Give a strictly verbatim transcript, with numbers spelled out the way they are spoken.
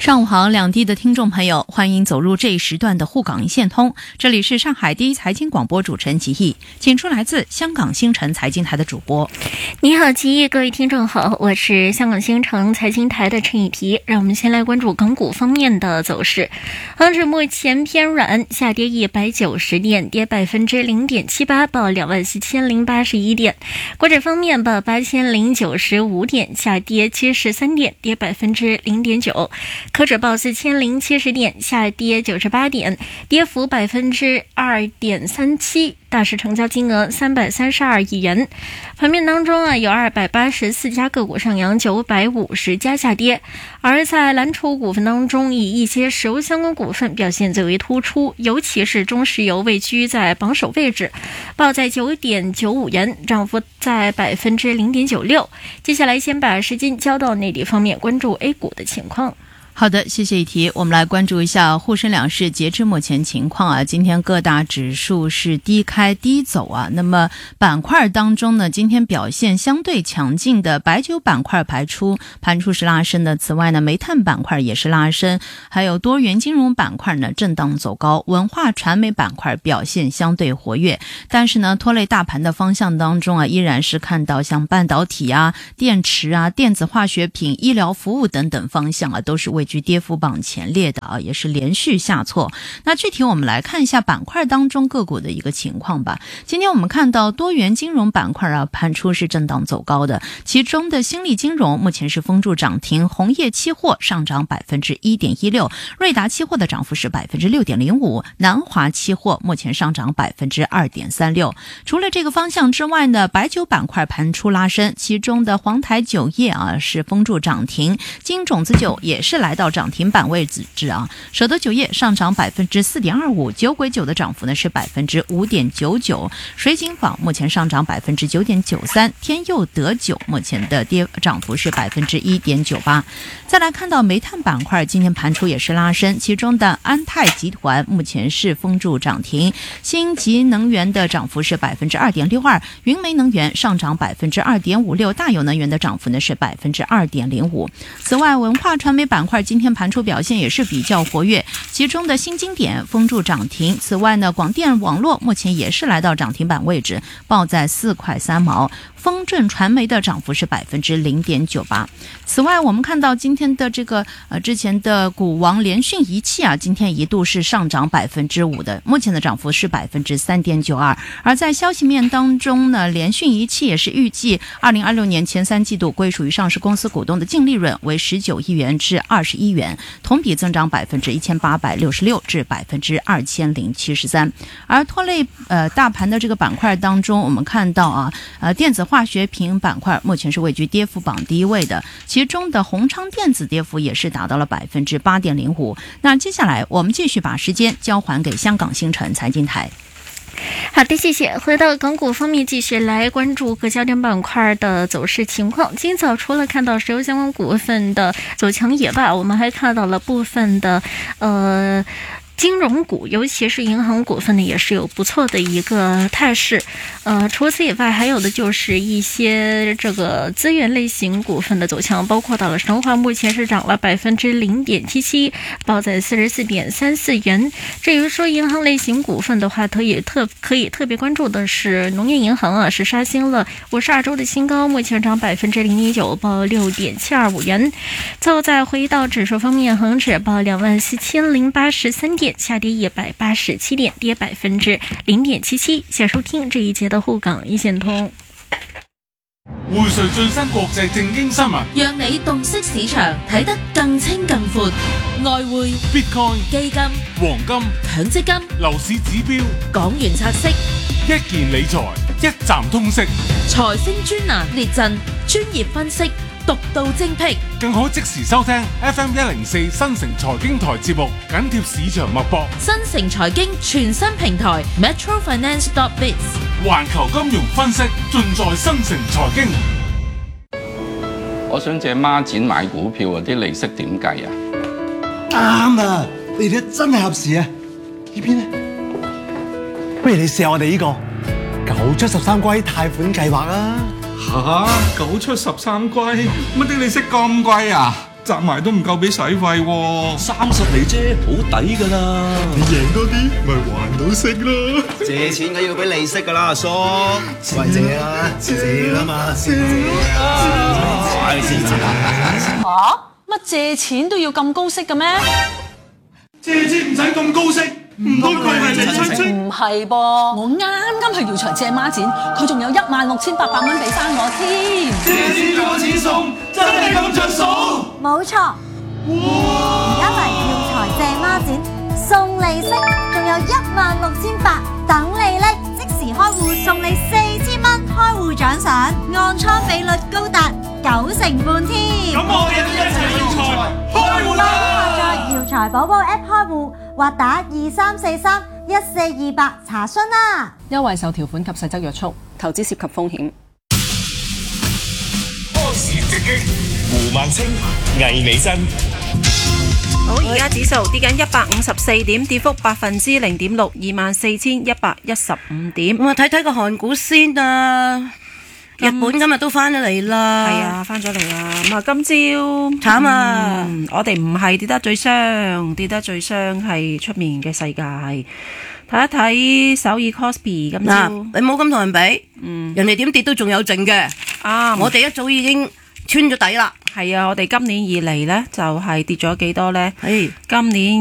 上午好，两地的听众朋友，欢迎走入这一时段的沪港一线通。这里是上海第一财经广播主持人齐毅，请出来自香港星辰财经台的主播。 你好，齐毅，各位听众好，我是香港星辰财经台的陈以提。让我们先来关注港股方面的走势。恒指目前偏软，下跌一百九十点，跌百分之零点七八，报两万四千零八十一点。国指方面报八千零九十五点，下跌七十三点，跌百分之零点九。科指报四千零七十点，下跌九十八点，跌幅百分之二点三七。大市成交金额三百三十二亿元。盘面当中啊，有二百八十四家个股上扬，九百五十家下跌。而在蓝筹股份当中，以一些石油相关股份表现最为突出，尤其是中石油位居在榜首位置，报在九点九五元，涨幅在百分之零点九六。接下来先把时间交到内地方面，关注 A 股的情况。 好的，谢谢一提。我们来关注一下沪深两市截至目前情况啊。今天各大指数是低开低走啊。那么板块当中呢，今天表现相对强劲的白酒板块排出，盘出是拉升的。此外呢，煤炭板块也是拉升，还有多元金融板块呢震荡走高，文化传媒板块表现相对活跃。但是呢，拖累大盘的方向当中啊，依然是看到像半导体啊、电池啊、电子化学品、医疗服务等等方向啊，都是位居跌幅榜前列的啊，也是连续下挫。那具体我们来看一下板块当中个股的一个情况吧。今天我们看到多元金融板块啊，盘出是震荡走高的，其中的新力金融目前是封住涨停，红叶期货上涨百分之一点一六，瑞达期货的涨幅是百分之六点零五，南华期货目前上涨百分之二点三六。除了这个方向之外呢，白酒板块盘出拉升，其中的黄台酒业啊是封住涨停，金种子酒也是来到涨停板位置啊，舍得酒业上涨百分之四点二五，酒鬼酒的涨幅呢是百分之五点九九，水井坊目前上涨百分之九点九三，天佑德酒目前的跌涨幅是百分之一点九八。再来看到煤炭板块，今天盘出也是拉升，其中的安泰集团目前是封住涨停，新极能源的涨幅是百分之二点六二，云煤能源上涨百分之二点五六，大有能源的涨幅呢是百分之二点零五。此外，文化传媒板块今天盘出表现也是比较活跃，其中的新经典封住涨停。此外呢，广电网络目前也是来到涨停板位置，报在四块三毛。丰正传媒的涨幅是百分之零点九八。此外，我们看到今天的这个呃之前的股王联讯仪器啊，今天一度是上涨百分之五的，目前的涨幅是百分之三点九二。而在消息面当中呢，联讯仪器也是预计二零二六年前三季度归属于上市公司股东的净利润为十九亿元至二十亿元，同比增长百分之一千八百六十六至百分之二千零七十三。而拖累呃大盘的这个板块当中，我们看到啊，呃电子化学品板块目前是位居跌幅榜第一位的，其中的宏昌电子跌幅也是达到了百分之八点零五。那接下来我们继续把时间交还给香港星辰财经台。 好的，谢谢。回到港股方面，继续来关注各焦点板块的走势情况。今早除了看到石油相关股份的走强以外，我们还看到了部分的呃金融股，尤其是银行股份呢，也是有不错的一个态势。呃，除此以外，还有的就是一些这个资源类型股份的走强，包括到了神华，目前是涨了百分之零点七七，报在四十四点三四元。至于说银行类型股份的话，可以特可以特别关注的是农业银行啊，是刷新了五十二周的新高，目前涨百分之零点九，报六点七二五元。最后再回到指数方面，恒指报两万四千零八十三点，下跌一百八十七点，跌百分之零點七七。謝收聽這一節的滬港一線通。 匯萃最新國際正經新聞， 讓你洞悉市場，睇得更清更闊。外匯、 Bitcoin、 基金、 黃金、 強積金、 樓市指標、 港元拆息、 一件理財，一站通識， 財星專欄列陣，專業分析，獨到精闢， 更可即時收聽 F M 一零四新城財經台節目，緊貼市場脈搏。 新城財經全新平台 Metro Finance dot biz， 環球金融分析盡在新城財經。 我想借孖展買股票嗰啲利息點計啊？ 啱啊！你哋真係合時啊！呢邊呢？不如你試下我哋呢個九出十三歸貸款計劃啊！ 吓，九出十三歸，乜啲利息咁貴啊？ 集埋都唔夠俾使費喎。 三十厘啫，好抵噶啦！ 你贏多啲，咪還到息咯。 借錢梗要俾利息噶啦，阿叔。喂，借啊，借啦嘛，借啊！ 嚇？乜借錢都要咁高息嘅咩？ 借錢唔使咁高息，唔通佢係你親戚？ 唔係噃，我啱啱去耀才借孖展，佢仲有一萬六千八百蚊俾翻我添。 借錢攞錢送，真係咁着數？ 冇錯。而家嚟耀才借孖展，送利息，仲有一萬六千八等你拎，即時開戶送你四千蚊開戶獎賞，按倉比率高達九成半添。 咁我哋都一齊耀才開戶啦！ 在耀才寶寶 App 開戶或打二三四三一四二八查詢啦。 優惠受條款及細則約束，投資涉及風險。 波士直擊，胡萬清、魏美珍。 好，而家指數跌緊一百五十四點，跌幅百分之零點六，二萬四千一百一十五點。 咁啊，睇睇個韓股先啊！日本今日都翻咗嚟啦， 係啊，翻咗嚟啦。咁啊，今朝慘啊！ 嗯、我哋唔係跌得最傷，跌得最傷係出面嘅世界。睇一睇首爾 Kospi 今朝， 嗱，你冇咁同人比，嗯，人哋點跌都仲有剩嘅。 啊， 我哋一早已經穿咗底啦。 係啊，我哋今年以嚟咧就係、是、跌咗幾多咧？ 係今年。